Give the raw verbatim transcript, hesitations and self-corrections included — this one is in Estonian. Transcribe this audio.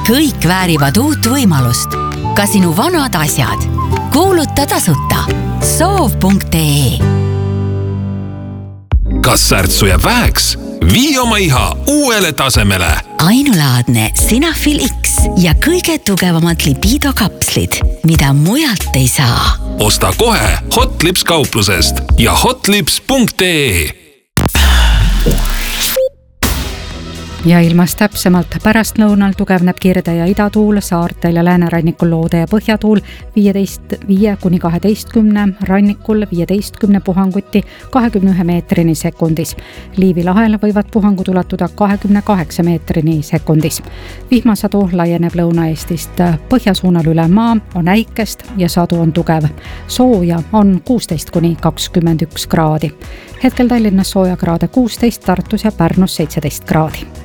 kõik väärivad uut võimalust. Ka sinu vanad asjad. Kuuluta tasuta. soov punkt ee. Kas särtsu jääb väheks? Vii oma iha uuele tasemele. Ainulaadne Sinafil X ja kõige tugevamad lipidokapslid, mida mujalt ei saa. Osta kohe Hotlips kauplusest ja hotlips punkt ee. Ja ilmas täpsemalt pärastlõunal tugevneb kirde ja idatuul, saartel ja läänerannikul loode ja põhjatuul viieteist viie kuni kaheteistkümne, rannikul viieteistkümne puhanguti kahekümne ühe meetrini sekundis. Liivi lahel võivad puhangud ulatuda kahekümne kaheksa meetrini sekundis. Vihmasadu laieneb Lõuna-Eestist põhjasuunal üle maa, on äikest ja sadu on tugev. Sooja on kuusteist kuni kakskümmend üks kraadi. Hetkel Tallinnas sooja kraade kuusteist, Tartus ja Pärnus seitseteist kraadi.